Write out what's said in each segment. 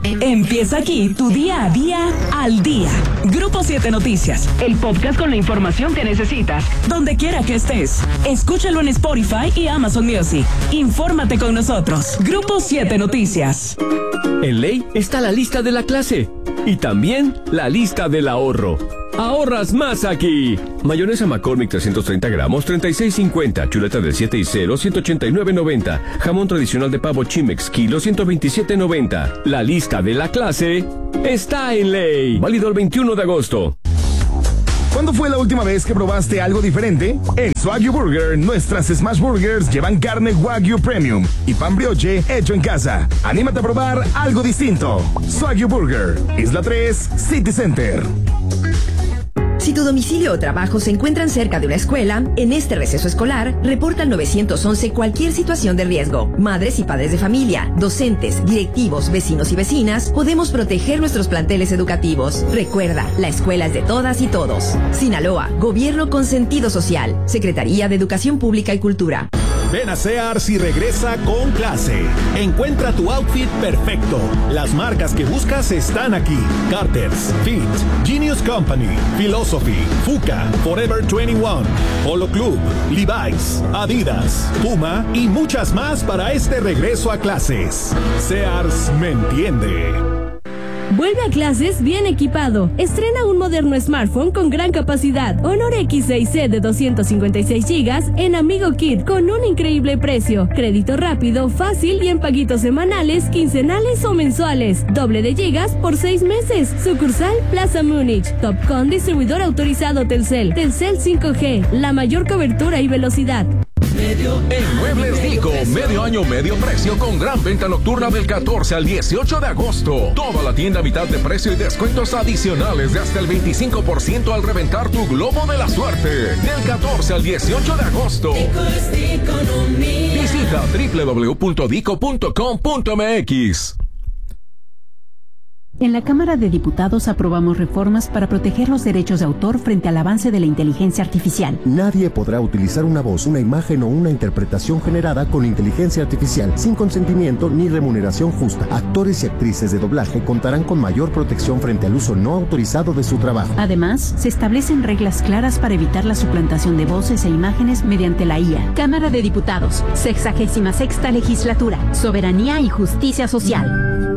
Empieza aquí tu día a día al día. Grupo 7 Noticias, el podcast con la información que necesitas, donde quiera que estés. Escúchalo en Spotify y Amazon Music. Infórmate con nosotros. Grupo 7 Noticias. En Ley está la lista de la clase y también la lista del ahorro. ¡Ahorras más aquí! Mayonesa McCormick 330 gramos, 36.50. Chuleta del 7 y 0, 189.90. Jamón tradicional de pavo Chimex, kilo, 127.90. La lista de la clase está en Ley. Válido el 21 de agosto. ¿Cuándo fue la última vez que probaste algo diferente? En Wagyu Burger, nuestras Smash Burgers llevan carne Wagyu Premium y pan brioche hecho en casa. Anímate a probar algo distinto. Wagyu Burger, Isla 3, City Center. Si tu domicilio o trabajo se encuentran cerca de una escuela, en este receso escolar, reporta al 911 cualquier situación de riesgo. Madres y padres de familia, docentes, directivos, vecinos y vecinas, podemos proteger nuestros planteles educativos. Recuerda, la escuela es de todas y todos. Sinaloa, Gobierno con sentido social. Secretaría de Educación Pública y Cultura. Ven a Sears y regresa con clase. Encuentra tu outfit perfecto. Las marcas que buscas están aquí. Carter's, Fit, Genius Company, Philosophy, Fuka, Forever 21, Polo Club, Levi's, Adidas, Puma y muchas más para este regreso a clases. Sears me entiende. Vuelve a clases bien equipado. Estrena un moderno smartphone con gran capacidad. Honor X6C de 256 GB en Amigo Kit con un increíble precio. Crédito rápido, fácil y en paguitos semanales, quincenales o mensuales. Doble de gigas por 6 meses. Sucursal Plaza Múnich. Topcon distribuidor autorizado Telcel. Telcel 5G. La mayor cobertura y velocidad. En Muebles Nico, medio año, medio precio con gran venta nocturna del 14 al 18 de agosto. Toda la tienda a mitad de precio y descuentos adicionales de hasta el 25% al reventar tu globo de la suerte. Del 14 al 18 de agosto. Visita www.dico.com.mx. En la Cámara de Diputados aprobamos reformas para proteger los derechos de autor frente al avance de la inteligencia artificial. Nadie podrá utilizar una voz, una imagen o una interpretación generada con inteligencia artificial sin consentimiento ni remuneración justa. Actores y actrices de doblaje contarán con mayor protección frente al uso no autorizado de su trabajo. Además, se establecen reglas claras para evitar la suplantación de voces e imágenes mediante la IA. Cámara de Diputados, 66ª Legislatura, Soberanía y Justicia Social.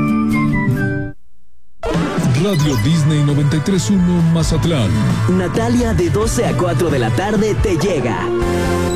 Radio Disney 93.1 Mazatlán. Natalia, de 12 a 4 de la tarde te llega.